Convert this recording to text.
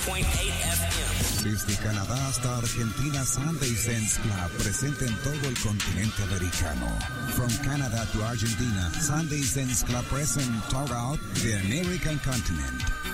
FM. Desde Canadá hasta Argentina, Sunday Sense Club presente en todo el continente americano. From Canada to Argentina, Sunday Sense Club present throughout the American continent.